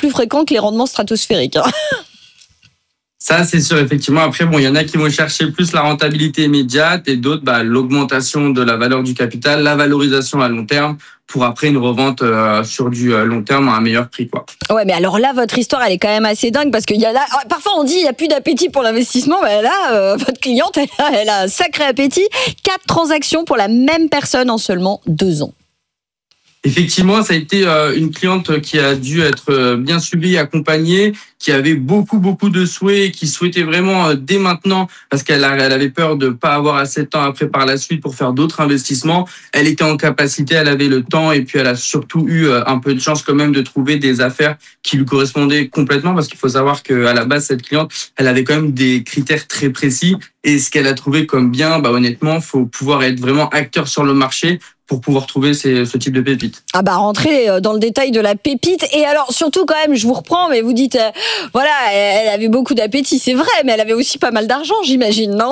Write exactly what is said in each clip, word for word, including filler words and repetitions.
plus fréquent que les rendements stratosphériques. Hein. Ça, c'est sûr, effectivement. Après, bon, il y en a qui vont chercher plus la rentabilité immédiate et d'autres, bah, l'augmentation de la valeur du capital, la valorisation à long terme pour après une revente euh, sur du euh, long terme à un meilleur prix, quoi. Ouais, mais alors là, votre histoire, elle est quand même assez dingue parce qu'il y a là, parfois on dit il n'y a plus d'appétit pour l'investissement, mais là, euh, votre cliente, elle a, elle a un sacré appétit. Quatre transactions pour la même personne en seulement deux ans. Effectivement, ça a été une cliente qui a dû être bien suivie, accompagnée, qui avait beaucoup, beaucoup de souhaits, qui souhaitait vraiment dès maintenant, parce qu'elle avait peur de pas avoir assez de temps après par la suite pour faire d'autres investissements. Elle était en capacité, elle avait le temps et puis elle a surtout eu un peu de chance quand même de trouver des affaires qui lui correspondaient complètement, parce qu'il faut savoir qu'à la base, cette cliente, elle avait quand même des critères très précis et ce qu'elle a trouvé comme bien, bah honnêtement, faut pouvoir être vraiment acteur sur le marché pour pouvoir trouver ces, ce type de pépites. Ah bah rentrer dans le détail de la pépite. Et alors surtout quand même, je vous reprends, mais vous dites, euh, voilà, elle avait beaucoup d'appétit, c'est vrai, mais elle avait aussi pas mal d'argent, j'imagine, non ?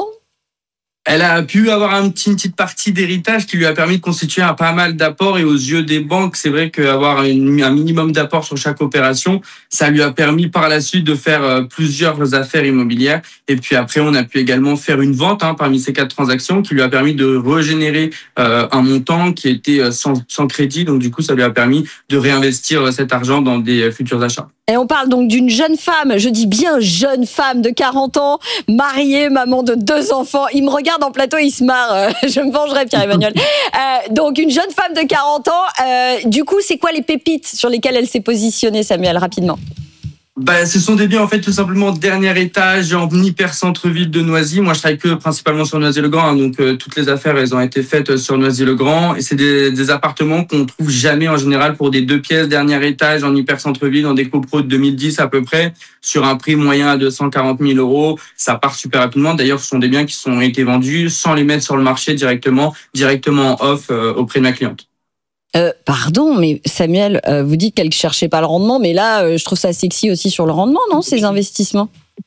Elle a pu avoir un petit, une petite partie d'héritage qui lui a permis de constituer un pas mal d'apports, et aux yeux des banques, c'est vrai qu'avoir une, un minimum d'apport sur chaque opération, ça lui a permis par la suite de faire plusieurs affaires immobilières. Et puis après, on a pu également faire une vente hein, parmi ces quatre transactions qui lui a permis de régénérer euh, un montant qui était sans, sans crédit. Donc du coup, ça lui a permis de réinvestir cet argent dans des futurs achats. Et on parle donc d'une jeune femme, je dis bien jeune femme de quarante ans, mariée, maman de deux enfants. Il me regarde en plateau, il se marre. Je me vengerai, Pierre-Emmanuel. Euh, donc une jeune femme de quarante ans. Euh, du coup, c'est quoi les pépites sur lesquelles elle s'est positionnée, Samuel, rapidement ? Bah, ce sont des biens en fait tout simplement dernier étage en hyper centre-ville de Noisy. Moi, je travaille que principalement sur Noisy-le-Grand, hein, donc euh, toutes les affaires elles ont été faites sur Noisy-le-Grand et c'est des, des appartements qu'on trouve jamais en général pour des deux pièces dernier étage en hyper centre-ville dans des copros de deux mille dix à peu près sur un prix moyen à deux cent quarante mille euros. Ça part super rapidement. D'ailleurs, ce sont des biens qui sont été vendus sans les mettre sur le marché directement, directement en off euh, auprès de ma cliente. Euh, pardon, mais Samuel, euh, vous dites qu'elle ne cherchait pas le rendement, mais là, euh, je trouve ça sexy aussi sur le rendement, non, ces investissements ?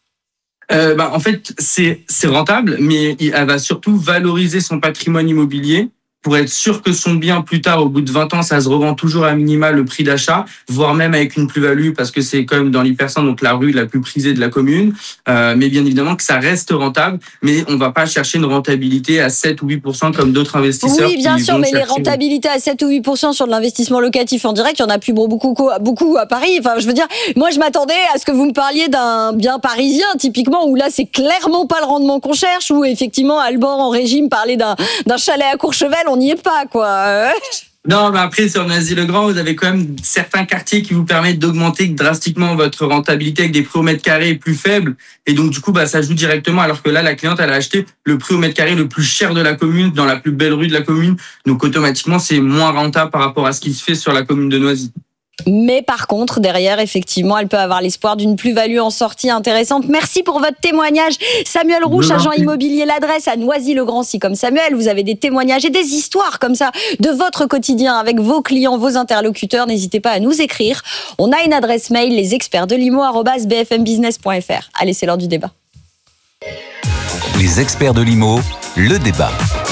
euh, bah, En fait, c'est, c'est rentable, mais elle va surtout valoriser son patrimoine immobilier pour être sûr que son bien, plus tard, au bout de vingt ans, ça se revend toujours à minima le prix d'achat, voire même avec une plus-value, parce que c'est quand même dans l'hypercentre, donc la rue la plus prisée de la commune. Euh, mais bien évidemment que ça reste rentable, mais on ne va pas chercher une rentabilité à sept ou huit pour cent comme d'autres investisseurs. Oui, bien qui sûr, vont mais les chercher... rentabilités à sept ou huit pour cent sur de l'investissement locatif en direct, il y en a plus beaucoup, beaucoup à Paris. Enfin, je veux dire, moi, je m'attendais à ce que vous me parliez d'un bien parisien, typiquement, où là, c'est clairement pas le rendement qu'on cherche, où effectivement, Alban en régime parlait d'un, d'un chalet à Courchevel. On n'y est pas, quoi. Non, mais après, sur Noisy-le-Grand, vous avez quand même certains quartiers qui vous permettent d'augmenter drastiquement votre rentabilité avec des prix au mètre carré plus faibles. Et donc, du coup, bah, ça joue directement. Alors que là, la cliente, elle a acheté le prix au mètre carré le plus cher de la commune, dans la plus belle rue de la commune. Donc, automatiquement, c'est moins rentable par rapport à ce qui se fait sur la commune de Noisy. Mais par contre, derrière, effectivement, elle peut avoir l'espoir d'une plus-value en sortie intéressante. Merci pour votre témoignage. Samuel Rouche, agent immobilier, l'adresse à Noisy-le-Grand. Si comme Samuel, vous avez des témoignages et des histoires comme ça de votre quotidien avec vos clients, vos interlocuteurs, n'hésitez pas à nous écrire. On a une adresse mail, lesexpertsdelimo arobase b f m business point f r. Allez, c'est l'heure du débat. Les experts de l'I M O, le débat.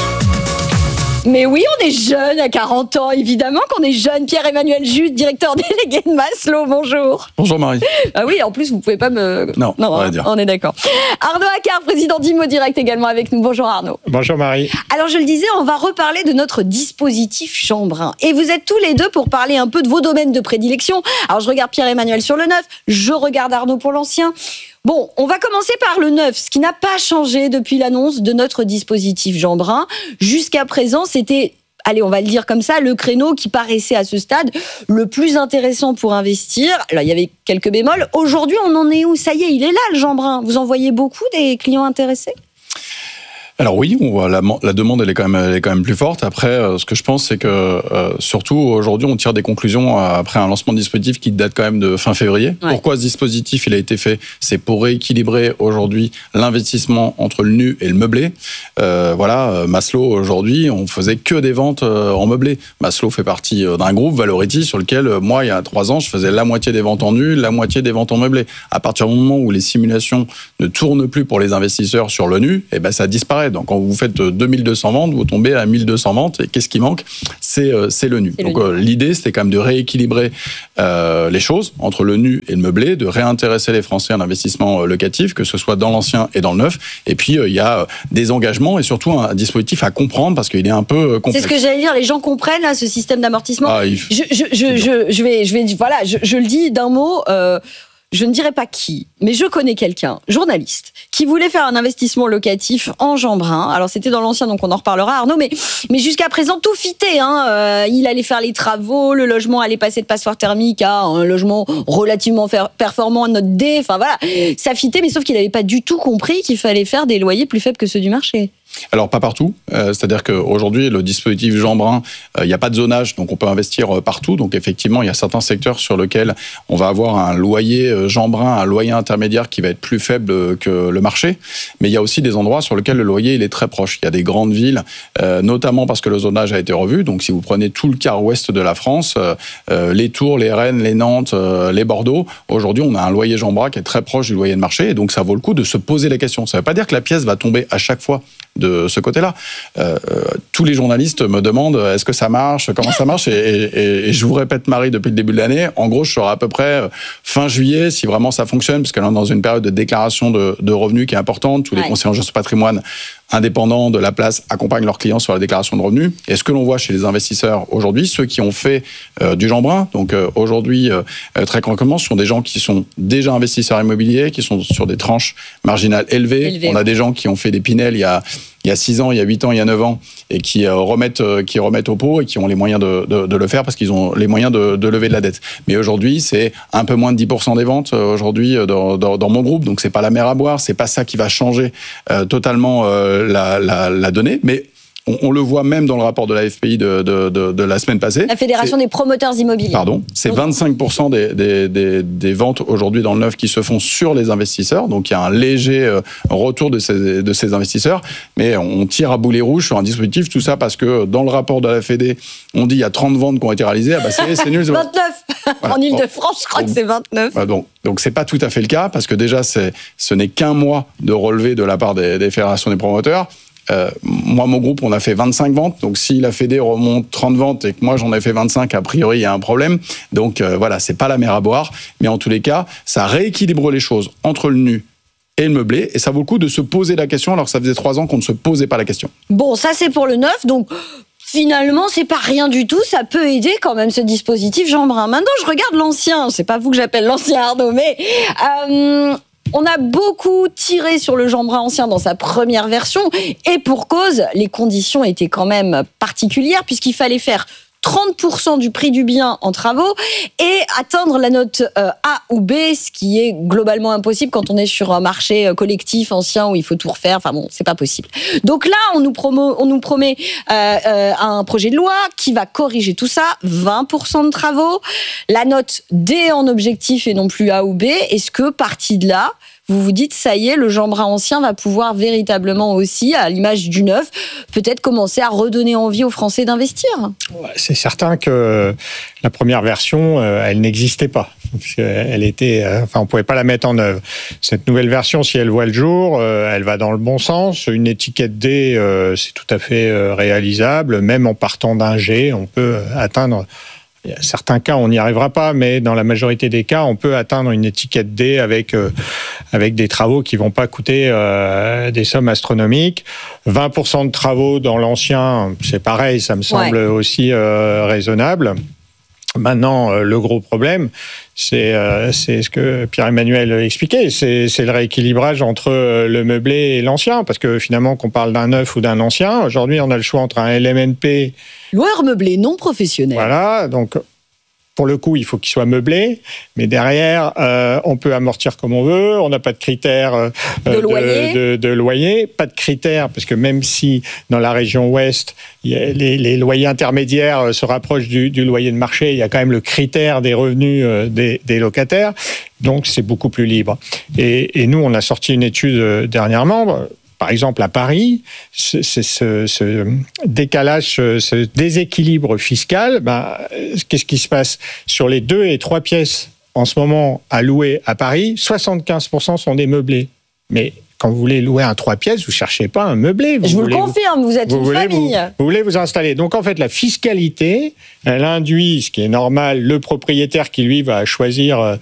Mais oui, on est jeune à quarante ans, évidemment qu'on est jeune. Pierre-Emmanuel Jud, directeur délégué de Maslow, bonjour. Bonjour Marie. Ah oui, en plus, vous pouvez pas me... Non, non on va hein, dire. On est d'accord. Arnaud Accard, président d'Imo Direct également avec nous. Bonjour Arnaud. Bonjour Marie. Alors je le disais, on va reparler de notre dispositif Jeanbrun. Et vous êtes tous les deux pour parler un peu de vos domaines de prédilection. Alors je regarde Pierre-Emmanuel sur le neuf, je regarde Arnaud pour l'ancien. Bon, on va commencer par le neuf, ce qui n'a pas changé depuis l'annonce de notre dispositif Jeanbrun. Jusqu'à présent, c'était... Allez, on va le dire comme ça, le créneau qui paraissait à ce stade le plus intéressant pour investir. Alors, il y avait quelques bémols. Aujourd'hui, on en est où ? Ça y est, il est là, le Jeanbrun. Vous en voyez beaucoup des clients intéressés ? Alors oui, on voit la, la demande elle est quand même elle est quand même plus forte. Après, euh, ce que je pense, c'est que euh, surtout aujourd'hui, on tire des conclusions après un lancement de dispositif qui date quand même de fin février. Ouais. Pourquoi ce dispositif il a été fait ? C'est pour rééquilibrer aujourd'hui l'investissement entre le nu et le meublé. Euh, voilà, Maslow aujourd'hui, on faisait que des ventes en meublé. Maslow fait partie d'un groupe Valority sur lequel moi, il y a trois ans, je faisais la moitié des ventes en nu, la moitié des ventes en meublé. À partir du moment où les simulations ne tournent plus pour les investisseurs sur le nu, et ben ça disparaît. Donc, quand vous faites deux mille deux cents ventes, vous tombez à mille deux cents ventes. Et qu'est-ce qui manque ? C'est, euh, c'est le nu. C'est Donc, le nu. Euh, l'idée, c'était quand même de rééquilibrer euh, les choses entre le nu et le meublé, de réintéresser les Français à l'investissement euh, locatif, que ce soit dans l'ancien et dans le neuf. Et puis, euh, il y a des engagements et surtout un dispositif à comprendre parce qu'il est un peu complexe. C'est ce que j'allais dire. Les gens comprennent là, ce système d'amortissement. Ah, il... je, je, je, je, je vais, je vais, voilà, je, je le dis d'un mot. Euh, Je ne dirais pas qui, mais je connais quelqu'un, journaliste, qui voulait faire un investissement locatif en Jeanbrun. Alors, c'était dans l'ancien, donc on en reparlera, Arnaud, mais, mais jusqu'à présent, tout fitait. Hein. Euh, il allait faire les travaux, le logement allait passer de passoire thermique à un logement relativement performant, note D. Enfin, voilà, ça fitait, mais sauf qu'il n'avait pas du tout compris qu'il fallait faire des loyers plus faibles que ceux du marché. Alors, pas partout. Euh, c'est-à-dire qu'aujourd'hui, le dispositif Jeanbrun, il euh, n'y a pas de zonage, donc on peut investir partout. Donc, effectivement, il y a certains secteurs sur lesquels on va avoir un loyer Jeanbrun, un loyer intermédiaire qui va être plus faible que le marché. Mais il y a aussi des endroits sur lesquels le loyer il est très proche. Il y a des grandes villes, euh, notamment parce que le zonage a été revu. Donc, si vous prenez tout le quart ouest de la France, euh, les Tours, les Rennes, les Nantes, euh, les Bordeaux, aujourd'hui, on a un loyer Jeanbrun qui est très proche du loyer de marché. Et donc, ça vaut le coup de se poser la question. Ça ne veut pas dire que la pièce va tomber à chaque fois de ce côté-là. Euh, tous les journalistes me demandent est-ce que ça marche, comment ça marche, et, et, et je vous répète, Marie, depuis le début de l'année, en gros, je serai à peu près fin juillet, si vraiment ça fonctionne, parce que là, on est dans une période de déclaration de, de revenus qui est importante. Tous les ouais. conseillers en gestion de patrimoine indépendants de la place accompagnent leurs clients sur la déclaration de revenus. Et ce que l'on voit chez les investisseurs aujourd'hui, ceux qui ont fait euh, du Jeanbrun, donc euh, aujourd'hui, euh, très concrètement, ce sont des gens qui sont déjà investisseurs immobiliers, qui sont sur des tranches marginales élevées. Élevé. On a des gens qui ont fait des Pinel il y a il y a six ans, il y a huit ans, il y a neuf ans, et qui euh, remettent, euh, qui remettent au pot et qui ont les moyens de, de, de le faire parce qu'ils ont les moyens de, de lever de la dette. Mais aujourd'hui, c'est un peu moins de dix pour cent des ventes euh, aujourd'hui dans, dans, dans mon groupe, donc c'est pas la mer à boire, c'est pas ça qui va changer euh, totalement euh, la, la, la donnée, mais on, on le voit même dans le rapport de la F P I de, de, de, de la semaine passée. La Fédération c'est, des promoteurs immobiliers. Pardon, c'est vingt-cinq pour cent des, des, des, des ventes aujourd'hui dans le neuf qui se font sur les investisseurs. Donc il y a un léger retour de ces, de ces investisseurs. Mais on tire à boulet rouge sur un dispositif, tout ça parce que dans le rapport de la Fédé, on dit il y a trente ventes qui ont été réalisées. Ah bah c'est, c'est nul. C'est vingt-neuf voilà. En Ile-de-France, je crois donc, que c'est vingt-neuf. Bah donc, donc c'est pas tout à fait le cas parce que déjà, c'est, ce n'est qu'un mois de relevé de la part des, des fédérations des promoteurs. Euh, moi, mon groupe, on a fait vingt-cinq ventes. Donc, si la Fédé remonte trente ventes et que moi, j'en ai fait vingt-cinq, a priori, il y a un problème. Donc, euh, voilà, c'est pas la mer à boire. Mais en tous les cas, ça rééquilibre les choses entre le nu et le meublé. Et ça vaut le coup de se poser la question alors que ça faisait trois ans qu'on ne se posait pas la question. Bon, ça, c'est pour le neuf. Donc, finalement, c'est pas rien du tout. Ça peut aider quand même, ce dispositif Jeanbrun. Maintenant, je regarde l'ancien. C'est pas vous que j'appelle l'ancien, Arnaud, mais... Euh, on a beaucoup tiré sur le Jeanbrun ancien dans sa première version et pour cause, les conditions étaient quand même particulières puisqu'il fallait faire trente pour cent du prix du bien en travaux et atteindre la note euh, A ou B, ce qui est globalement impossible quand on est sur un marché euh, collectif ancien où il faut tout refaire. Enfin bon, c'est pas possible. Donc là, on nous, promo, on nous promet euh, euh, un projet de loi qui va corriger tout ça, vingt pour cent de travaux, la note D en objectif et non plus A ou B. Est-ce que, parti de là, vous vous dites, ça y est, le Jeanbrun ancien va pouvoir véritablement aussi, à l'image du neuf, peut-être commencer à redonner envie aux Français d'investir? C'est certain que la première version, elle n'existait pas. Elle était, enfin, on ne pouvait pas la mettre en œuvre. Cette nouvelle version, si elle voit le jour, elle va dans le bon sens. Une étiquette D, c'est tout à fait réalisable. Même en partant d'un G, on peut atteindre... Il y a certains cas, on n'y arrivera pas, mais dans la majorité des cas, on peut atteindre une étiquette D avec euh, avec des travaux qui vont pas coûter euh, des sommes astronomiques. vingt pour cent de travaux dans l'ancien, c'est pareil, ça me semble ouais. aussi euh, raisonnable. Maintenant, le gros problème, c'est, euh, c'est ce que Pierre-Emmanuel expliquait, c'est, c'est le rééquilibrage entre le meublé et l'ancien, parce que finalement, qu'on parle d'un neuf ou d'un ancien, aujourd'hui, on a le choix entre un L M N P... Loueur meublé non professionnel. Voilà, donc... Pour le coup, il faut qu'il soit meublé, mais derrière, euh, on peut amortir comme on veut. On n'a pas de critères euh, de, loyer. De, de, de loyer, pas de critères, parce que même si dans la région ouest, il y a les, les loyers intermédiaires se rapprochent du, du loyer de marché, il y a quand même le critère des revenus euh, des, des locataires. Donc, c'est beaucoup plus libre. Et, et nous, on a sorti une étude euh, dernièrement. Par exemple, à Paris, ce, ce, ce, ce décalage, ce déséquilibre fiscal, ben, qu'est-ce qui se passe? Sur les deux et trois pièces en ce moment à louer à Paris, soixante-quinze pour cent sont des meublés. Mais quand vous voulez louer un trois pièces, vous cherchez pas un meublé. Vous Je vous voulez, le confirme, vous êtes vous une voulez famille. Vous, vous voulez vous installer. Donc en fait, la fiscalité, elle induit, ce qui est normal, le propriétaire qui lui va choisir. Euh,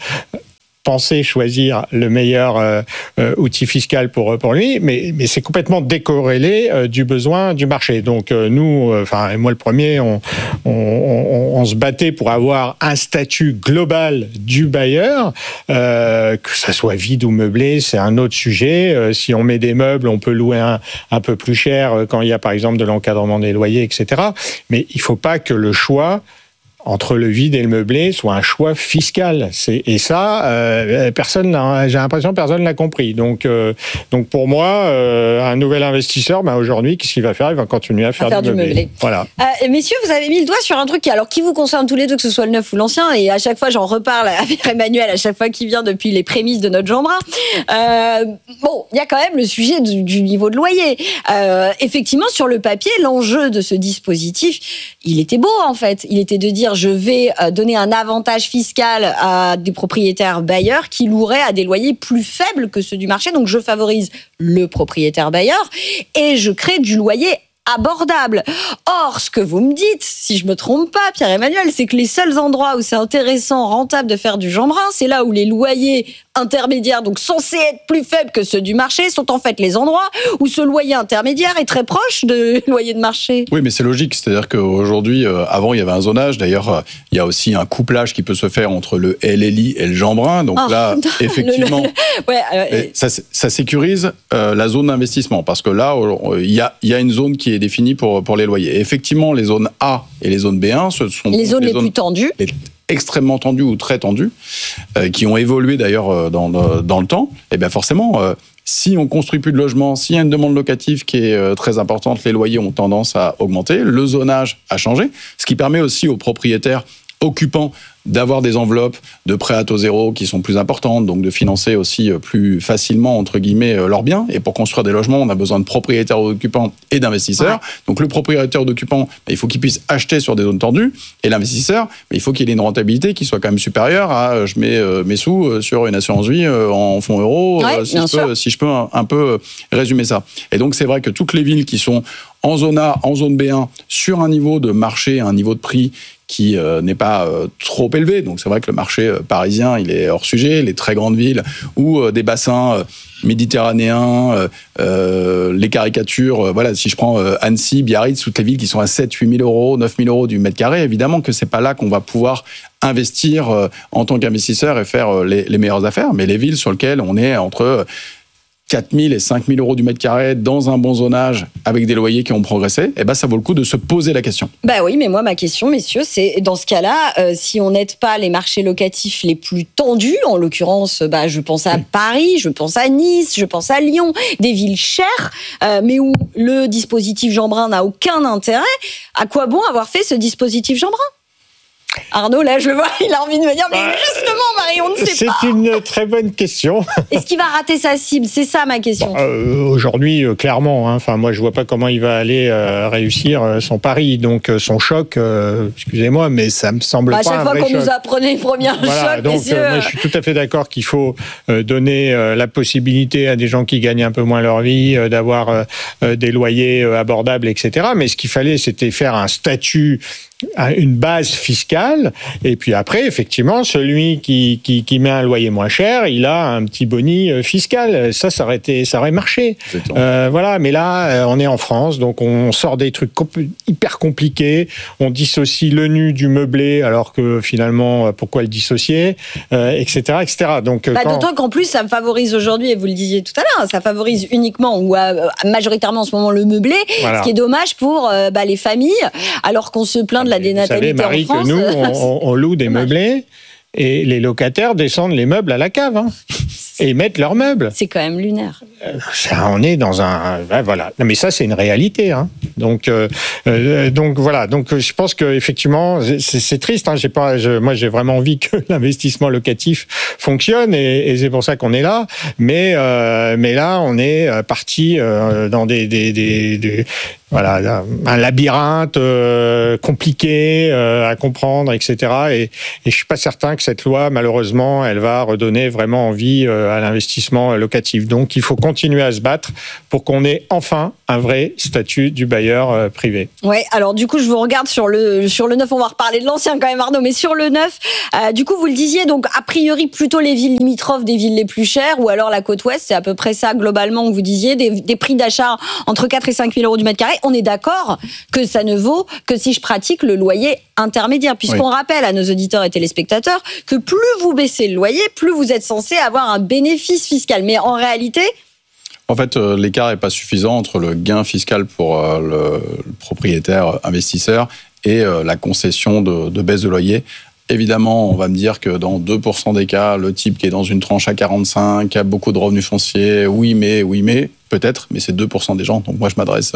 penser choisir le meilleur euh, euh, outil fiscal pour pour lui, mais mais c'est complètement décorrélé euh, du besoin du marché. Donc euh, nous, enfin euh, moi le premier, on on, on on se battait pour avoir un statut global du bailleur, euh, que ça soit vide ou meublé, c'est un autre sujet. Euh, si on met des meubles, on peut louer un un peu plus cher quand il y a par exemple de l'encadrement des loyers, et cetera. Mais il faut pas que le choix entre le vide et le meublé soit un choix fiscal. C'est, et ça, euh, personne n'a, j'ai l'impression que personne l'a compris. Donc, euh, donc pour moi, euh, un nouvel investisseur, ben aujourd'hui, qu'est-ce qu'il va faire ? Il va continuer à faire, à faire du, du meublé. meublé. Voilà. Euh, messieurs, vous avez mis le doigt sur un truc qui, alors, qui vous concerne tous les deux, que ce soit le neuf ou l'ancien, et à chaque fois, j'en reparle avec Emmanuel, à chaque fois qu'il vient depuis les prémices de notre Jeanbrun. Euh, bon, il y a quand même le sujet du, du niveau de loyer. Euh, effectivement, sur le papier, l'enjeu de ce dispositif, il était beau, en fait. Il était de dire, je vais donner un avantage fiscal à des propriétaires bailleurs qui loueraient à des loyers plus faibles que ceux du marché. Donc, je favorise le propriétaire bailleur et je crée du loyer abordable. Or, ce que vous me dites, si je me trompe pas, Pierre-Emmanuel, c'est que les seuls endroits où c'est intéressant, rentable de faire du Jeanbrun, c'est là où les loyers intermédiaires, donc censés être plus faibles que ceux du marché, sont en fait les endroits où ce loyer intermédiaire est très proche de loyer de marché. Oui, mais c'est logique. C'est-à-dire qu'aujourd'hui, euh, avant, il y avait un zonage. D'ailleurs, euh, il y a aussi un couplage qui peut se faire entre le L L I et le Jeanbrun. Donc oh, là, non, effectivement, le, le, ouais, euh, ça, ça sécurise euh, la zone d'investissement. Parce que là, il y a, il y a une zone qui est définie pour, pour les loyers. Et effectivement, les zones A et les zones B un, ce sont les zones les, les zones plus tendues. Les, extrêmement tendues ou très tendues, euh, qui ont évolué d'ailleurs dans, dans le temps, et bien forcément, euh, si on construit plus de logements, s'il y a une demande locative qui est euh, très importante, les loyers ont tendance à augmenter, le zonage a changé, ce qui permet aussi aux propriétaires occupants d'avoir des enveloppes de prêts à taux zéro qui sont plus importantes, donc de financer aussi plus facilement, entre guillemets, leurs biens. Et pour construire des logements, on a besoin de propriétaires occupants et d'investisseurs. Ouais. Donc le propriétaire occupant, il faut qu'il puisse acheter sur des zones tendues, et l'investisseur, il faut qu'il ait une rentabilité qui soit quand même supérieure à je mets mes sous sur une assurance vie en fonds euros, ouais, si, je peux, si je peux un, un peu résumer ça. Et donc c'est vrai que toutes les villes qui sont en zone A, en zone B un, sur un niveau de marché, un niveau de prix qui euh, n'est pas euh, trop élevé. Donc c'est vrai que le marché euh, parisien, il est hors sujet. Les très grandes villes ou euh, des bassins euh, méditerranéens, euh, euh, les caricatures, euh, voilà, si je prends euh, Annecy, Biarritz, toutes les villes qui sont à sept, huit mille euros, neuf mille euros du mètre carré, évidemment que c'est pas là qu'on va pouvoir investir euh, en tant qu'investisseur et faire euh, les, les meilleures affaires. Mais les villes sur lesquelles on est entre euh, quatre mille et cinq mille euros du mètre carré dans un bon zonage avec des loyers qui ont progressé, eh ben ça vaut le coup de se poser la question. Bah oui, mais moi ma question, messieurs, c'est dans ce cas-là, euh, si on n'aide pas les marchés locatifs les plus tendus, en l'occurrence, bah je pense à oui. Paris, je pense à Nice, je pense à Lyon, des villes chères, euh, mais où le dispositif Jeanbrun n'a aucun intérêt. À quoi bon avoir fait ce dispositif Jeanbrun ? Arnaud, là, je le vois, il a envie de me dire, mais justement, Marie, on ne sait c'est pas. C'est une très bonne question. Est-ce qu'il va rater sa cible ? C'est ça ma question. Bon, euh, aujourd'hui, euh, clairement, hein, enfin, moi, je vois pas comment il va aller euh, réussir euh, son pari. Donc, euh, son choc, euh, excusez-moi, mais ça me semble bah, pas un vrai choc. À chaque fois qu'on nous apprenait le premier voilà, choc, donc, euh, moi, je suis tout à fait d'accord qu'il faut euh, donner euh, la possibilité à des gens qui gagnent un peu moins leur vie, euh, d'avoir euh, des loyers euh, abordables, et cetera. Mais ce qu'il fallait, c'était faire un statut, une base fiscale, et puis après, effectivement, celui qui, qui, qui met un loyer moins cher, il a un petit boni fiscal. Ça, ça aurait été, ça aurait marché. Euh, voilà, mais là, on est en France, donc on sort des trucs compl- hyper compliqués. On dissocie le nu du meublé, alors que finalement, pourquoi le dissocier, euh, et cetera, et cetera. Donc, bah, quand... d'autant qu'en plus, ça me favorise aujourd'hui, et vous le disiez tout à l'heure, ça favorise uniquement ou euh, majoritairement en ce moment le meublé, voilà. Ce qui est dommage pour euh, bah, les familles, alors qu'on se plaint de la dénatalité. Vous savez, Marie, en France, que nous, on, on loue des dommage. meublés et les locataires descendent les meubles à la cave hein, et mettent leurs meubles. C'est quand même lunaire. Ça, on est dans un... Ben voilà. Non, mais ça, c'est une réalité. Hein. Donc, euh, euh, donc, voilà. Donc, je pense qu'effectivement, c'est, c'est triste. Hein. J'ai pas, je, moi, j'ai vraiment envie que l'investissement locatif fonctionne et, et c'est pour ça qu'on est là. Mais, euh, mais là, on est parti euh, dans des... des, des, des voilà, un labyrinthe euh, compliqué euh, à comprendre, et cetera. Et, et je suis pas certain que cette loi, malheureusement, elle va redonner vraiment envie euh, à l'investissement locatif. Donc, il faut continuer à se battre pour qu'on ait enfin un vrai statut du bailleur euh, privé. Ouais. Alors, du coup, je vous regarde sur le sur le neuf. On va reparler de l'ancien quand même, Arnaud, mais sur le neuf, euh, du coup, vous le disiez. Donc, a priori, plutôt les villes limitrophes des villes les plus chères, ou alors la côte ouest. C'est à peu près ça globalement que vous disiez. Des, des prix d'achat entre quatre et cinq mille euros du mètre carré. On est d'accord que ça ne vaut que si je pratique le loyer intermédiaire, puisqu'on oui. rappelle à nos auditeurs et téléspectateurs que plus vous baissez le loyer, plus vous êtes censé avoir un bénéfice fiscal. Mais en réalité... En fait, euh, l'écart n'est pas suffisant entre le gain fiscal pour euh, le, le propriétaire investisseur et euh, la concession de, de baisse de loyer. Évidemment, on va me dire que dans deux pour cent des cas, le type qui est dans une tranche à quarante-cinq, qui a beaucoup de revenus fonciers, oui mais, oui mais, peut-être, mais c'est deux pour cent des gens. Donc moi, je m'adresse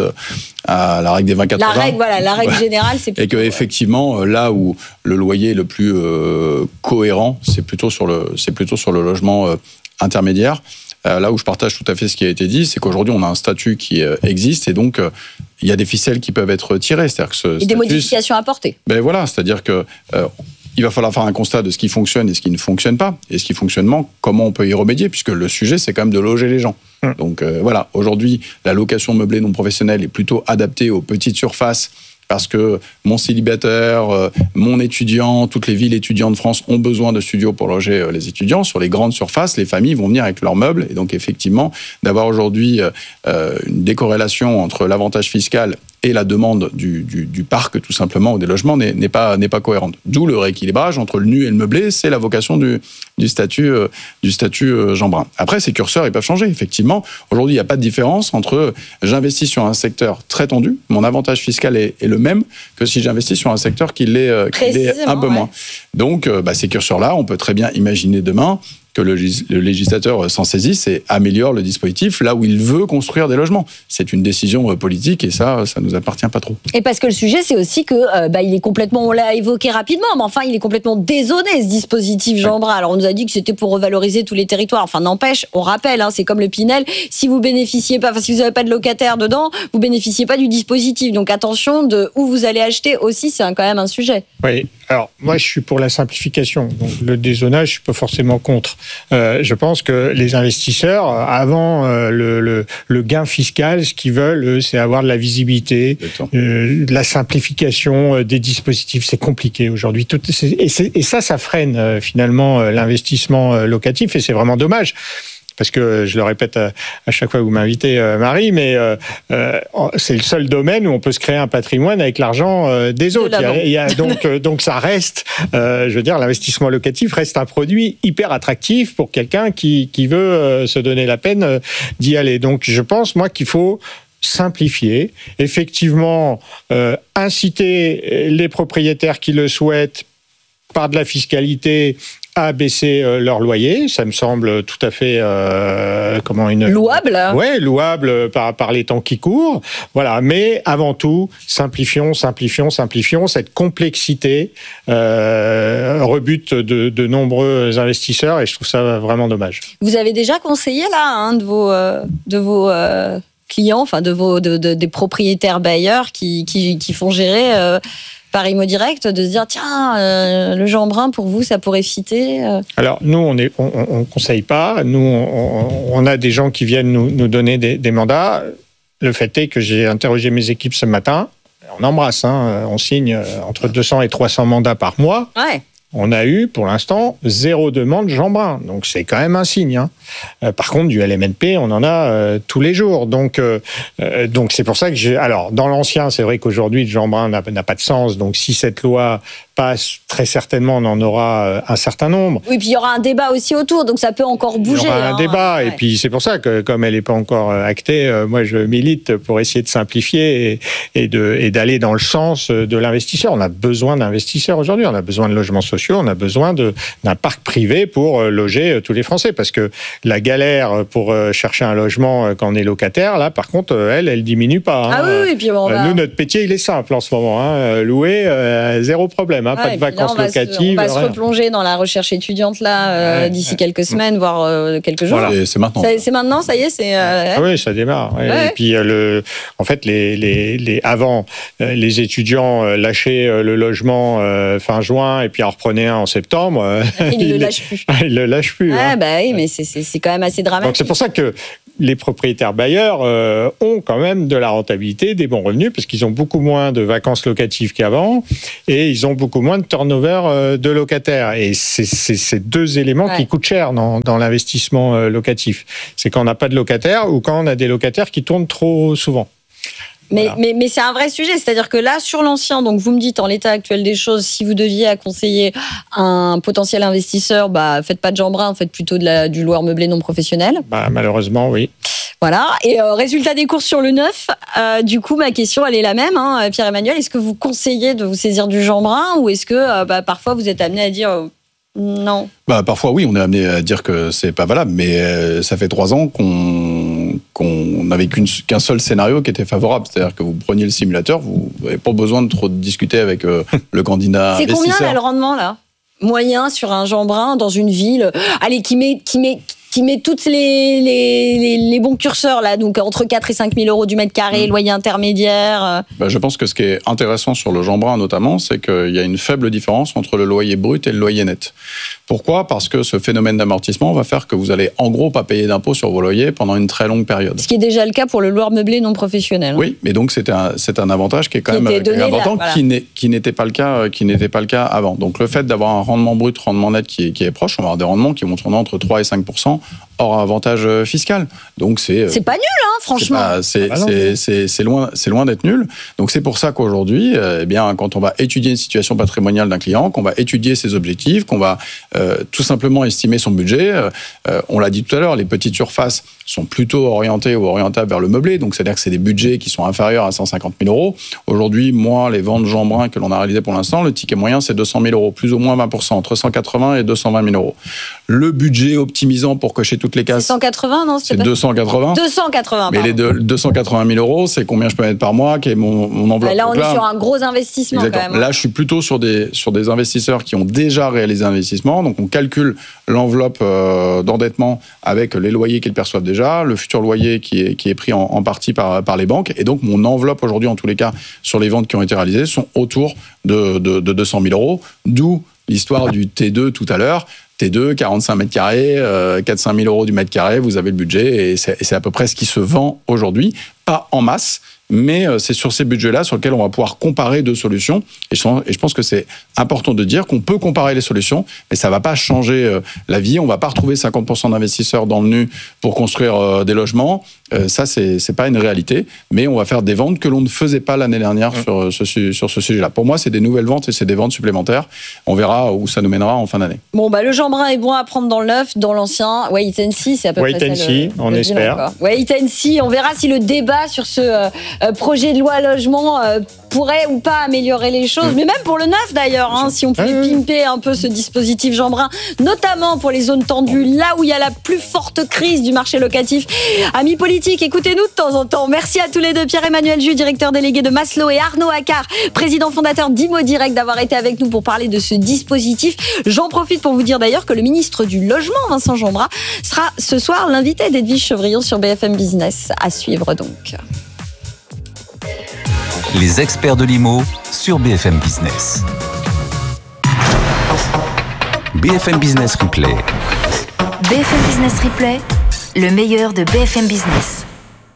à la règle des vingt quatre-vingts. La règle, voilà, la règle générale, c'est plutôt... Et qu'effectivement, là où le loyer est le plus euh, cohérent, c'est plutôt sur le, c'est plutôt sur le logement euh, intermédiaire. Euh, là où je partage tout à fait ce qui a été dit, c'est qu'aujourd'hui, on a un statut qui euh, existe et donc... Euh, il y a des ficelles qui peuvent être tirées. C'est-à-dire que ce et statut, des modifications apportées. Ben voilà, c'est-à-dire que... Euh, il va falloir faire un constat de ce qui fonctionne et ce qui ne fonctionne pas. Et ce qui fonctionne, comment on peut y remédier, puisque le sujet, c'est quand même de loger les gens. Mmh. Donc euh, voilà, aujourd'hui, la location meublée non professionnelle est plutôt adaptée aux petites surfaces, parce que mon célibataire, euh, mon étudiant, toutes les villes étudiantes de France ont besoin de studios pour loger euh, les étudiants. Sur les grandes surfaces, les familles vont venir avec leurs meubles. Et donc effectivement, d'avoir aujourd'hui euh, une décorrélation entre l'avantage fiscal et la demande du, du, du parc, tout simplement, ou des logements, n'est, n'est, pas, n'est pas cohérente. D'où le rééquilibrage entre le nu et le meublé, c'est la vocation du, du statut, euh, du statut euh, Jeanbrun. Après, ces curseurs, ils peuvent changer, effectivement. Aujourd'hui, il n'y a pas de différence entre euh, j'investis sur un secteur très tendu, mon avantage fiscal est, est le même que si j'investis sur un secteur qui l'est, euh, qui l'est un peu ouais. moins. Donc, euh, bah, ces curseurs-là, on peut très bien imaginer demain que le, le législateur s'en saisisse et améliore le dispositif là où il veut construire des logements. C'est une décision politique et ça, ça nous appartient pas trop. Et parce que le sujet, c'est aussi que euh, bah, il est complètement, on l'a évoqué rapidement, mais enfin, il est complètement désonné, ce dispositif Jeanbrun. Alors, on nous a dit que c'était pour revaloriser tous les territoires. Enfin, n'empêche, on rappelle, hein, c'est comme le Pinel, si vous bénéficiez pas, enfin, si vous n'avez pas de locataire dedans, vous bénéficiez pas du dispositif. Donc, attention de où vous allez acheter aussi, c'est un, quand même un sujet. Oui. Alors, moi, je suis pour la simplification. Donc, le dézonage, je suis pas forcément contre. Euh, je pense que les investisseurs, avant euh, le, le, le gain fiscal, ce qu'ils veulent, eux, c'est avoir de la visibilité, euh, de la simplification euh, des dispositifs. C'est compliqué aujourd'hui. Tout, c'est, et, c'est, et ça, ça freine euh, finalement euh, l'investissement euh, locatif et c'est vraiment dommage. Parce que je le répète à, à chaque fois que vous m'invitez, euh, Marie, mais euh, euh, c'est le seul domaine où on peut se créer un patrimoine avec l'argent euh, des autres. Il y a, il y a, donc, euh, donc ça reste, euh, je veux dire, l'investissement locatif reste un produit hyper attractif pour quelqu'un qui, qui veut euh, se donner la peine euh, d'y aller. Donc je pense, moi, qu'il faut simplifier, effectivement euh, inciter les propriétaires qui le souhaitent par de la fiscalité à baisser euh, leur loyer, ça me semble tout à fait euh, comment une louable. Ouais, louable par par les temps qui courent. Voilà, mais avant tout, simplifions, simplifions, simplifions. Cette complexité euh, rebute de, de nombreux investisseurs et je trouve ça vraiment dommage. Vous avez déjà conseillé là un hein, de vos euh, de vos euh, clients, enfin de vos de, de, des propriétaires bailleurs qui qui, qui font gérer euh, par Imo Direct, de se dire tiens, euh, le Jeanbrun pour vous ça pourrait fitter euh. Alors nous on est on, on conseille pas, nous on, on a des gens qui viennent nous, nous donner des, des mandats. Le fait est que j'ai interrogé mes équipes ce matin, on embrasse, hein, on signe entre deux cents et trois cents mandats par mois. Ouais. On a eu, pour l'instant, zéro demande Jeanbrun. Donc, c'est quand même un signe. Hein. Euh, par contre, du L M N P, on en a euh, tous les jours. Donc, euh, euh, donc, c'est pour ça que j'ai... Alors, dans l'ancien, c'est vrai qu'aujourd'hui, Jeanbrun n'a, n'a pas de sens. Donc, si cette loi passe, très certainement, on en aura un certain nombre. Oui, puis il y aura un débat aussi autour. Donc, ça peut encore bouger. Il y aura un hein, débat. ouais. Et puis, c'est pour ça que, comme elle n'est pas encore actée, euh, moi, je milite pour essayer de simplifier et, et, de, et d'aller dans le sens de l'investisseur. On a besoin d'investisseurs aujourd'hui. On a besoin de logements sociaux. On a besoin de, d'un parc privé pour loger tous les Français. Parce que la galère pour chercher un logement quand on est locataire, là, par contre, elle, elle diminue pas. Hein. Ah oui, oui, puis on va... Nous, notre métier, il est simple en ce moment. Hein. Louer, euh, zéro problème. problème, hein, Ouais, pas de vacances là, on locatives. Va se, on va rien. se replonger dans la recherche étudiante là euh, Ouais, d'ici ouais. quelques semaines, voire euh, quelques jours. Voilà. Et c'est maintenant. Ça- C'est maintenant, ça y est, c'est. euh, Ah oui, ça démarre. ouais. Ouais. Et puis, euh, le, en fait, les, les, les, avant, euh, les étudiants euh, lâchaient euh, le logement euh, fin juin et puis en reprenaient un en septembre. euh, Ils ne le lâchent plus. Ils le lâchent plus. Ouais, hein. bah oui, mais c'est- c'est c'est quand même assez dramatique. Donc c'est pour ça que les propriétaires bailleurs euh, ont quand même de la rentabilité, des bons revenus, parce qu'ils ont beaucoup moins de vacances locatives qu'avant et ils ont beaucoup moins de turnover euh, de locataires. Et c'est c'est ces deux éléments Ouais. qui coûtent cher dans, dans l'investissement euh, locatif. C'est quand on n'a pas de locataires ou quand on a des locataires qui tournent trop souvent. Mais, Voilà. mais, mais c'est un vrai sujet, c'est-à-dire que là, sur l'ancien, donc vous me dites en l'état actuel des choses, si vous deviez conseiller un potentiel investisseur, bah faites pas de Jeanbrun, faites plutôt de la, du loueur meublé non professionnel. Bah, malheureusement, oui. Voilà. Et euh, résultat des courses sur le neuf, euh, du coup, ma question, elle est la même, hein, Pierre-Emmanuel. Est-ce que vous conseillez de vous saisir du Jeanbrun ou est-ce que euh, bah, parfois vous êtes amené à dire euh, non? Bah, parfois, oui, on est amené à dire que c'est pas valable, mais euh, ça fait trois ans qu'on qu'on n'avait qu'une- qu'un seul scénario qui était favorable. C'est-à-dire que vous preniez le simulateur, vous n'avez pas besoin de trop discuter avec euh, le candidat C'est combien investisseur. là, le rendement là moyen sur un Jeanbrun dans une ville, allez, qui met, qui met, qui met toutes les, les, les, les bons curseurs là, donc entre quatre et cinq mille euros du mètre carré, Mmh. loyer intermédiaire. euh, Bah, je pense que ce qui est intéressant sur le Jeanbrun notamment, c'est qu'il y a une faible différence entre le loyer brut et le loyer net. Pourquoi ? Parce que ce phénomène d'amortissement va faire que vous allez en gros pas payer d'impôts sur vos loyers pendant une très longue période. Ce qui est déjà le cas pour le loueur meublé non professionnel. Oui, mais donc c'est un, c'est un avantage qui est quand Qui même était donné qui est important, là, voilà. qui n'est- qui n'était pas le cas, qui n'était pas le cas avant. Donc le fait d'avoir un rendement brut, rendement net qui est, qui est proche, on va avoir des rendements qui vont tourner entre trois et cinq pour cent hors avantage fiscal. Donc c'est C'est pas nul, hein, c'est franchement. pas- c'est Ah bah non. c'est- c'est- c'est loin, c'est loin d'être nul. Donc c'est pour ça qu'aujourd'hui, euh, eh bien, quand on va étudier une situation patrimoniale d'un client, qu'on va étudier ses objectifs, qu'on va euh, tout simplement estimer son budget, euh, euh, on l'a dit tout à l'heure, les petites surfaces sont plutôt orientées ou orientables vers le meublé. Donc c'est-à-dire que c'est des budgets qui sont inférieurs à cent cinquante mille euros. Aujourd'hui, moi, les ventes Jeanbrun que l'on a réalisées pour l'instant, le ticket moyen c'est deux cent mille euros, plus ou moins vingt pour cent, entre cent quatre-vingts et deux cent vingt mille euros. Le budget optimisant pour cocher toutes les cases, cent quatre-vingts, non, c'est c'était pas deux cent quatre-vingts. deux cent quatre-vingts. Mais pardon. les deux- deux cent quatre-vingt mille euros, c'est combien je peux mettre par mois, quelle est mon, mon enveloppe. Là, on Donc est sur un gros investissement exactement. quand même. hein. Là, je suis plutôt sur des, sur des investisseurs qui ont déjà réalisé un investissement. Donc, on calcule l'enveloppe euh, d'endettement avec les loyers qu'ils perçoivent déjà, le futur loyer qui est, qui est pris en, en partie par, par les banques. Et donc, mon enveloppe aujourd'hui, en tous les cas, sur les ventes qui ont été réalisées, sont autour de, de, de deux cent mille euros. D'où l'histoire du T deux tout à l'heure. T deux, quarante-cinq mètres carrés, euh, quatre à cinq mille euros du mètre carré, vous avez le budget et c'est, et c'est à peu près ce qui se vend aujourd'hui. Pas en masse, mais euh, c'est sur ces budgets-là sur lesquels on va pouvoir comparer deux solutions. Et je, sens- et je pense que c'est important de dire qu'on peut comparer les solutions, mais ça ne va pas changer euh, la vie. On ne va pas retrouver cinquante pour cent d'investisseurs dans le nu pour construire euh, des logements. Euh, ça, c'est c'est pas une réalité, mais on va faire des ventes que l'on ne faisait pas l'année dernière Mmh. sur, euh, ce, su- sur ce sujet-là. Pour moi, c'est des nouvelles ventes et c'est des ventes supplémentaires. On verra où ça nous mènera en fin d'année. Bon, bah, le Jeanbrun est bon à prendre dans le neuf, dans l'ancien. Wait and see, c'est à peu Wait près and ça. see, le- on le espère. bilan, quoi. Wait and see, on verra si le débat sur ce euh, euh, projet de loi logement euh, pourrait ou pas améliorer les choses. Mm. Mais même pour le neuf d'ailleurs, hein, si on pouvait Ah oui, oui. pimper un peu ce dispositif Jeanbrun, notamment pour les zones tendues, là où il y a la plus forte crise du marché locatif. Amis politiques, écoutez-nous de temps en temps. Merci à tous les deux, Pierre-Emmanuel Jus, directeur délégué de Maslow, et Arnaud Accard, président fondateur d'Imo Direct, d'avoir été avec nous pour parler de ce dispositif. J'en profite pour vous dire d'ailleurs que le ministre du Logement, Vincent Jeanbrun, sera ce soir l'invité d'Edwige Chevrillon sur B F M Business. À suivre donc. Les experts de l'I M O sur B F M Business. B F M Business Replay. B F M Business Replay, le meilleur de B F M Business.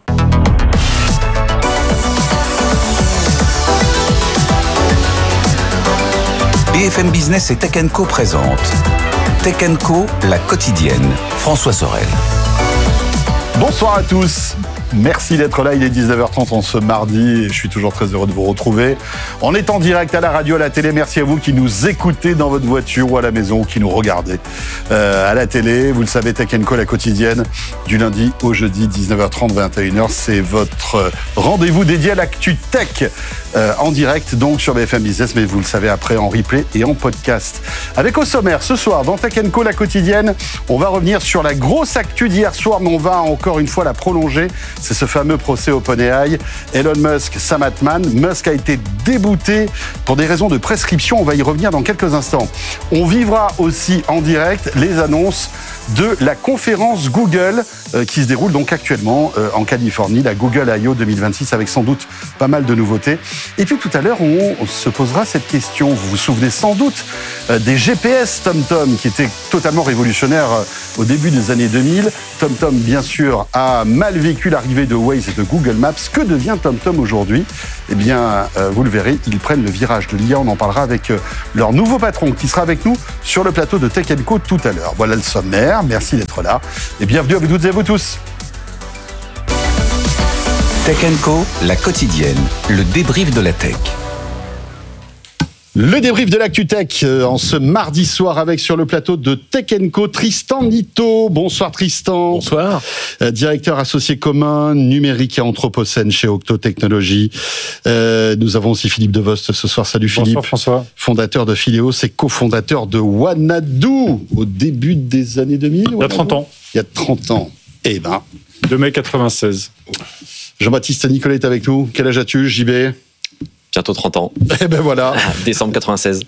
B F M Business et Tech and Co présente Tech and Co, la quotidienne. François Sorel. Bonsoir à tous. Merci d'être là, il est dix-neuf heures trente en ce mardi et je suis toujours très heureux de vous retrouver. On est en direct à la radio, à la télé. Merci à vous qui nous écoutez dans votre voiture ou à la maison ou qui nous regardez euh, à la télé. Vous le savez, Tech and Co, la quotidienne, du lundi au jeudi, dix-neuf heures trente, vingt et une heures. C'est votre rendez-vous dédié à l'actu tech euh, en direct, donc sur B F M Business, mais vous le savez après en replay et en podcast. Avec au sommaire, ce soir, dans Tech and Co, la quotidienne, on va revenir sur la grosse actu d'hier soir, mais on va encore une fois la prolonger c'est ce fameux procès OpenAI. Elon Musk, Sam Altman. Musk a été débouté pour des raisons de prescription. On va y revenir dans quelques instants. On vivra aussi en direct les annonces de la conférence Google euh, qui se déroule donc actuellement euh, en Californie, la Google I O deux mille vingt-six, avec sans doute pas mal de nouveautés. Et puis tout à l'heure, on, on se posera cette question. Vous vous souvenez sans doute euh, des G P S TomTom qui étaient totalement révolutionnaires euh, au début des années deux mille. TomTom, bien sûr, a mal vécu l'arrivée de Waze et de Google Maps. Que devient TomTom aujourd'hui ? Eh bien, euh, vous le verrez, ils prennent le virage de l'I A. On en parlera avec euh, leur nouveau patron qui sera avec nous sur le plateau de Tech and Co tout à l'heure. Voilà le sommaire. Merci d'être là et bienvenue à vous toutes et à vous tous. Tech and Co, la quotidienne, le débrief de la tech. Le débrief de l'actu tech euh, en ce mardi soir avec sur le plateau de Tech and Co Tristan Nitto. Bonsoir Tristan. Bonsoir. Euh, directeur associé commun numérique et anthropocène chez Octo Technologies. Euh, nous avons aussi Philippe Devost ce soir. Salut Philippe. Bonsoir François. Fondateur de Phileos et cofondateur de Wanadoo au début des années deux mille. Il y a trente ans. Il y a trente ans. Eh ben. deux mai quatre-vingt-seize. Jean-Baptiste Nicolet est avec nous. Quel âge as-tu, J B ? Bientôt trente ans. Eh ben voilà. Décembre quatre-vingt-seize.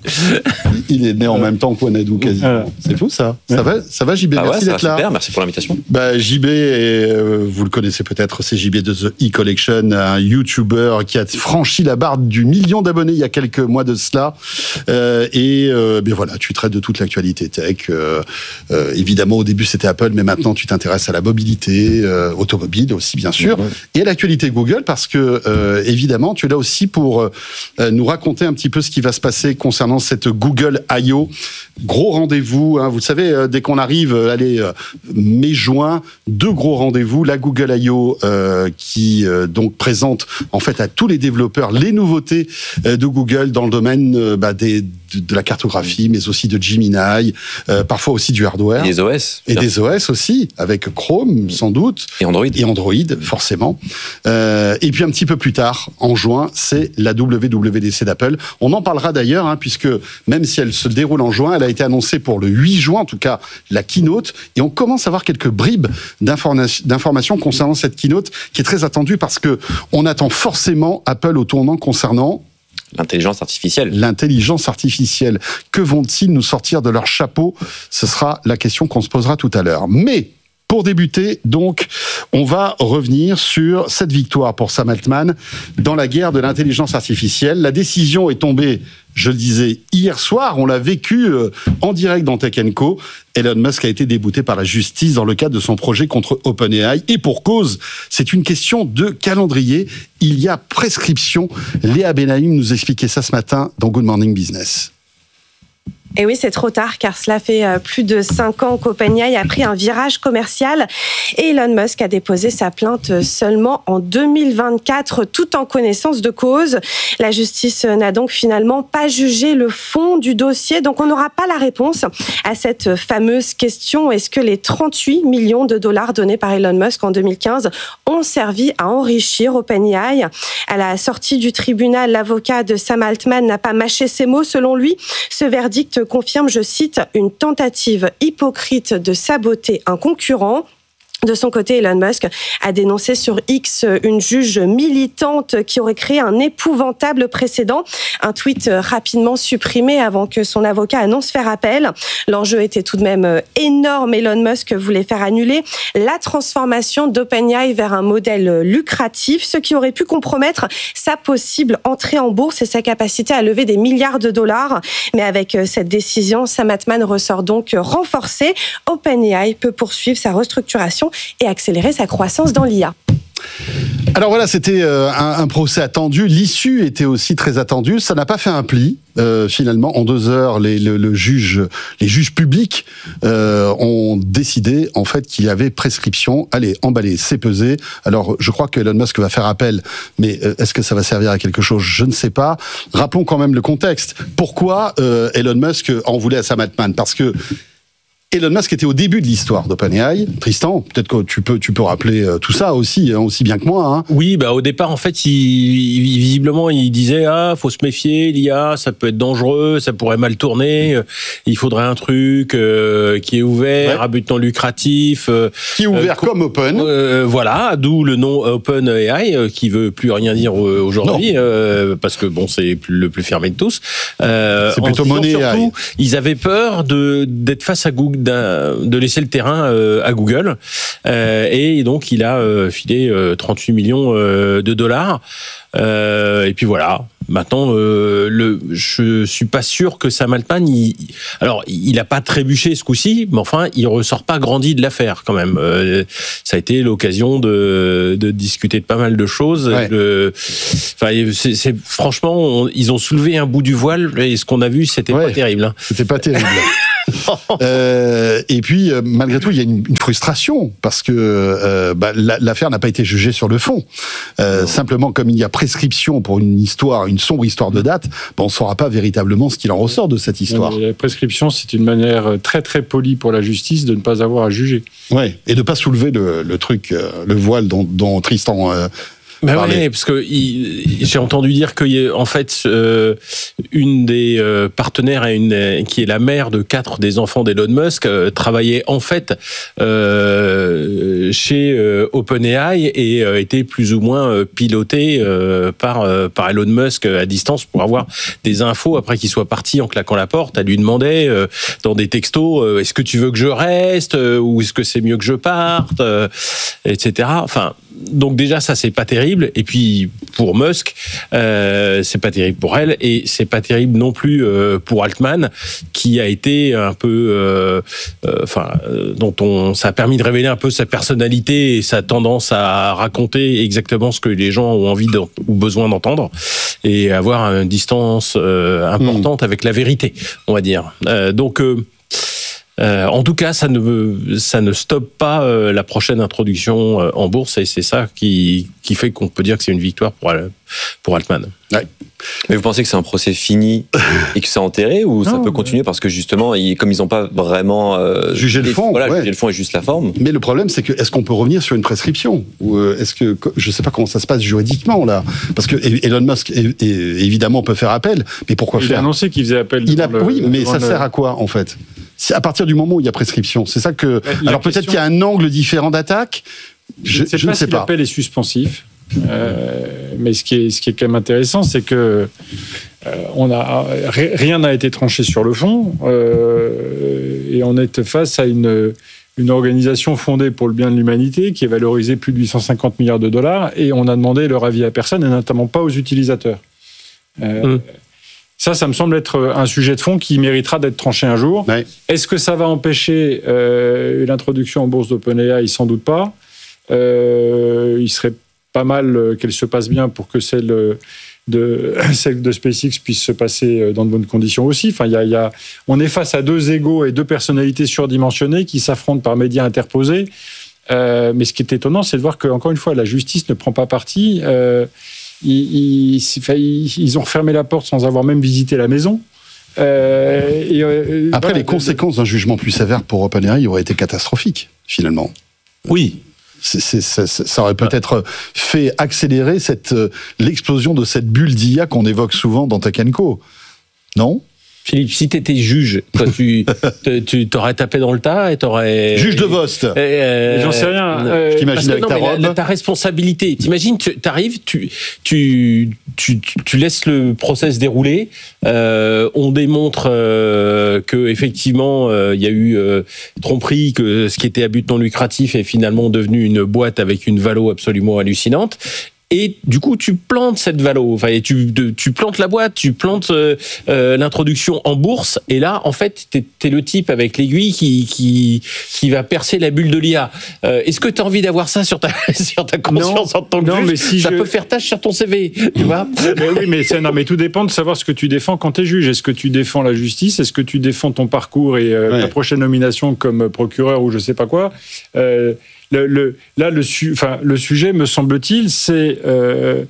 Il est né en même temps que Wanadoo quasiment. Voilà. C'est fou ça. Ouais. Ça va, ça va J B. Bah Merci ouais, ça d'être va là. super, merci pour l'invitation. Bah, J B, est, euh, vous le connaissez peut-être, c'est J B de The E-Collection, un YouTuber qui a franchi la barre du million d'abonnés il y a quelques mois de cela. Euh, et euh, ben voilà, tu traites de toute l'actualité tech. Euh, euh, évidemment, au début c'était Apple, mais maintenant tu t'intéresses à la mobilité, euh, automobile aussi bien sûr, mmh. et à l'actualité Google parce que euh, évidemment tu es là aussi pour euh, nous raconter un petit peu ce qui va se passer concernant cette Google I O. Gros rendez-vous, hein, vous le savez, euh, dès qu'on arrive, euh, allez, euh, mai-juin, deux gros rendez-vous. La Google I O euh, qui euh, donc présente en fait à tous les développeurs les nouveautés euh, de Google dans le domaine euh, bah, des, de, de la cartographie, mais aussi de Gemini, euh, parfois aussi du hardware. Et des O S. Et des O S aussi, avec Chrome sans doute. Et Android. Et Android, forcément. Euh, et puis un petit peu plus tard, en juin, c'est la W W D C d'Apple. On en parlera d'ailleurs, hein, puisque même si elle se déroule en juin, elle a été annoncée pour le huit juin, en tout cas la keynote, et on commence à avoir quelques bribes d'informations, d'informations concernant cette keynote, qui est très attendue parce que on attend forcément Apple au tournant concernant l'intelligence artificielle. L'intelligence artificielle. Que vont-ils nous sortir de leur chapeau ? Ce sera la question qu'on se posera tout à l'heure. Mais pour débuter, donc, on va revenir sur cette victoire pour Sam Altman dans la guerre de l'intelligence artificielle. La décision est tombée, je le disais, hier soir. On l'a vécu en direct dans Tech and Co. Elon Musk a été débouté par la justice dans le cadre de son projet contre OpenAI. Et pour cause, c'est une question de calendrier. Il y a prescription. Léa Benaïm nous expliquait ça ce matin dans Good Morning Business. Et oui, c'est trop tard car cela fait plus de cinq ans qu'OpenAI a pris un virage commercial et Elon Musk a déposé sa plainte seulement en deux mille vingt-quatre, tout en connaissance de cause. La justice n'a donc finalement pas jugé le fond du dossier, donc on n'aura pas la réponse à cette fameuse question. Est-ce que les trente-huit millions de dollars donnés par Elon Musk en deux mille quinze ont servi à enrichir OpenAI ? À la sortie du tribunal, l'avocat de Sam Altman n'a pas mâché ses mots. Selon lui, ce verdict confirme, je cite, une tentative hypocrite de saboter un concurrent. De son côté, Elon Musk a dénoncé sur X une juge militante qui aurait créé un épouvantable précédent. Un tweet rapidement supprimé avant que son avocat annonce faire appel. L'enjeu était tout de même énorme. Elon Musk voulait faire annuler la transformation d'OpenAI vers un modèle lucratif, ce qui aurait pu compromettre sa possible entrée en bourse et sa capacité à lever des milliards de dollars. Mais avec cette décision, Sam Altman ressort donc renforcé. OpenAI peut poursuivre sa restructuration et accélérer sa croissance dans l'I A. Alors voilà, c'était euh, un, un procès attendu. L'issue était aussi très attendue. Ça n'a pas fait un pli. Euh, finalement, en deux heures, les, le, le juge, les juges publics euh, ont décidé en fait qu'il y avait prescription. Allez, emballé, c'est pesé. Alors, je crois que Elon Musk va faire appel, mais euh, est-ce que ça va servir à quelque chose ? Je ne sais pas. Rappelons quand même le contexte. Pourquoi euh, Elon Musk en voulait à Sam Altman ? Parce que Elon Musk était au début de l'histoire d'OpenAI. Tristan, peut-être que tu peux, tu peux rappeler tout ça aussi, hein, aussi bien que moi. Hein. Oui, bah au départ, en fait, il, il, visiblement, il disait ah, faut se méfier, l'I A, ça peut être dangereux, ça pourrait mal tourner. Il faudrait un truc euh, qui est ouvert, ouais. à but non lucratif, euh, qui est ouvert euh, comme Open. Euh, voilà, d'où le nom OpenAI, euh, qui veut plus rien dire aujourd'hui, euh, parce que bon, c'est le plus fermé de tous. Euh, c'est plutôt monnaie. Surtout, ils avaient peur de d'être face à Google. De laisser le terrain euh, à Google euh, et donc il a euh, filé euh, trente-huit millions euh, de dollars euh, et puis voilà. Maintenant, euh, le, je suis pas sûr que Sam Altman, il, alors il a pas trébuché ce coup-ci, mais enfin il ressort pas grandi de l'affaire quand même. Euh, ça a été l'occasion de, de discuter de pas mal de choses. Ouais. De, enfin, c'est, c'est franchement, on, ils ont soulevé un bout du voile et ce qu'on a vu, c'était ouais, pas terrible. Hein. C'était pas terrible. euh, et puis, euh, malgré tout, il y a une, une frustration parce que euh, bah, la, l'affaire n'a pas été jugée sur le fond. Euh, simplement, comme il y a prescription pour une histoire, une sombre histoire de date, bah, on ne saura pas véritablement ce qu'il en ressort de cette histoire. La prescription, c'est une manière très très polie pour la justice de ne pas avoir à juger. Ouais, et de ne pas soulever le, le truc, le voile dont, dont Tristan... Euh, Ben oui, parce que il, j'ai entendu dire que en fait euh, une des euh, partenaires et une qui est la mère de quatre des enfants d'Elon Musk euh, travaillait en fait euh, chez euh, OpenAI et euh, était plus ou moins euh, piloté euh, par euh, par Elon Musk à distance pour avoir des infos après qu'il soit parti en claquant la porte. Elle lui demandait euh, dans des textos euh, est-ce que tu veux que je reste euh, ou est-ce que c'est mieux que je parte, euh, et cetera. Enfin. Donc déjà ça c'est pas terrible et puis pour Musk euh, c'est pas terrible pour elle et c'est pas terrible non plus euh, pour Altman qui a été un peu euh, euh, enfin euh, dont on ça a permis de révéler un peu sa personnalité et sa tendance à raconter exactement ce que les gens ont envie ou besoin d'entendre et avoir une distance euh, importante mmh. avec la vérité on va dire euh, donc euh, Euh, en tout cas, ça ne ça ne stoppe pas euh, la prochaine introduction euh, en bourse et c'est ça qui qui fait qu'on peut dire que c'est une victoire pour pour Altman. Ouais. Mais vous pensez que c'est un procès fini et que c'est enterré ou ça non, peut continuer parce que justement, ils, comme ils n'ont pas vraiment euh, jugé le fond, voilà, ouais. jugé le fond et juste la forme. Mais le problème, c'est que est-ce qu'on peut revenir sur une prescription ou euh, est-ce que je sais pas comment ça se passe juridiquement là, parce que Elon Musk est, est, évidemment peut faire appel, mais pourquoi il faire ? Il a annoncé qu'il faisait appel. Il a, le, oui, mais ça le... sert à quoi en fait ? C'est à partir du moment où il y a prescription, c'est ça que. La alors question... peut-être qu'il y a un angle différent d'attaque. Je, je, je pas ne sais si pas. L'appel est suspensif, euh, mais ce qui est ce qui est quand même intéressant, c'est que euh, on a rien n'a été tranché sur le fond euh, et on est face à une une organisation fondée pour le bien de l'humanité qui est valorisée plus de huit cent cinquante milliards de dollars et on a demandé leur avis à personne et notamment pas aux utilisateurs. Euh, mmh. Ça, ça me semble être un sujet de fond qui méritera d'être tranché un jour. Ouais. Est-ce que ça va empêcher euh, l'introduction en bourse d'OpenAI ? Sans doute pas. Euh, il serait pas mal qu'elle se passe bien pour que celle de, celle de SpaceX puisse se passer dans de bonnes conditions aussi. Enfin, il y a, il y a, on est face à deux égos et deux personnalités surdimensionnées qui s'affrontent par médias interposés. Euh, mais ce qui est étonnant, c'est de voir que, encore une fois, la justice ne prend pas parti. Euh, Ils, ils, ils ont refermé la porte sans avoir même visité la maison. Euh, et, euh, Après, voilà, les conséquences d'un jugement plus sévère pour OpenAI auraient été catastrophiques, finalement. Oui. C'est, c'est, ça, ça aurait peut-être fait accélérer cette, l'explosion de cette bulle d'I A qu'on évoque souvent dans Tech and Co. Non ? Philippe, si tu étais juge, toi, tu, tu t'aurais tapé dans le tas et t'aurais... Juge de Vost. Euh, J'en sais rien. Euh, je t'imagine avec non, ta robe. La, ta responsabilité. T'imagines, tu arrives, tu, tu, tu, tu laisses le process dérouler. Euh, on démontre euh, que effectivement, il euh, y a eu euh, tromperie, que ce qui était à but non lucratif est finalement devenu une boîte avec une valo absolument hallucinante. Et du coup, tu plantes cette valo, enfin, tu, de, tu plantes la boîte, tu plantes euh, euh, l'introduction en bourse, et là, en fait, t'es, t'es le type avec l'aiguille qui, qui, qui va percer la bulle de l'I A. Euh, est-ce que tu as envie d'avoir ça sur ta, sur ta conscience non, en tant que non, juge ? Mais si ça je... peut faire tâche sur ton C V, tu vois ? Mais oui, mais, c'est, non, mais tout dépend de savoir ce que tu défends quand tu es juge. Est-ce que tu défends la justice ? Est-ce que tu défends ton parcours et euh, ouais. ta prochaine nomination comme procureur ou je sais pas quoi ? euh, Le, le, là, le, su, enfin, le sujet, me semble-t-il, c'est... Euh,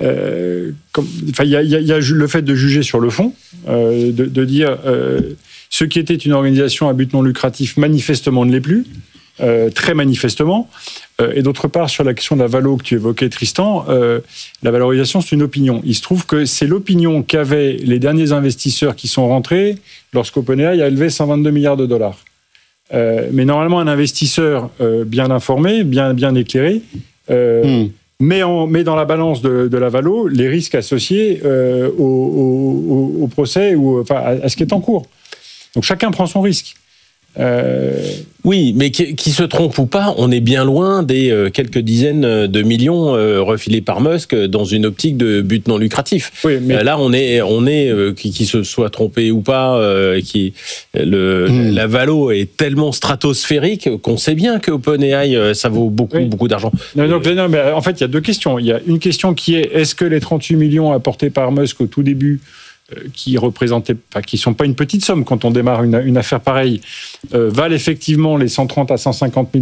euh, comme, enfin, il y a, y a, y a le fait de juger sur le fond, euh, de, de dire... Euh, ce qui était une organisation à but non lucratif manifestement ne l'est plus, euh, très manifestement. Euh, et d'autre part, sur la question de la valo que tu évoquais, Tristan, euh, la valorisation, c'est une opinion. Il se trouve que c'est l'opinion qu'avaient les derniers investisseurs qui sont rentrés lorsqu'OpenAI a élevé cent vingt-deux milliards de dollars. Euh, mais normalement, un investisseur euh, bien informé, bien, bien éclairé, euh, mm. met, en, met dans la balance de, de la valo les risques associés euh, au, au, au procès ou enfin, à, à ce qui est en cours. Donc chacun prend son risque. Euh... Oui, mais qui, qui se trompe ou pas, on est bien loin des euh, quelques dizaines de millions euh, refilés par Musk dans une optique de but non lucratif. Oui, mais... euh, là, on est, on est euh, qui, qui se soit trompé ou pas, euh, qui le mmh. la valo est tellement stratosphérique qu'on sait bien que OpenAI euh, ça vaut beaucoup oui. beaucoup d'argent. Non, donc, non, mais en fait, il y a deux questions. Il y a une question qui est est-ce que les trente-huit millions apportés par Musk au tout début qui représentaient, enfin, qui sont pas une petite somme quand on démarre une, une affaire pareille, euh, valent effectivement les cent trente à cent cinquante millions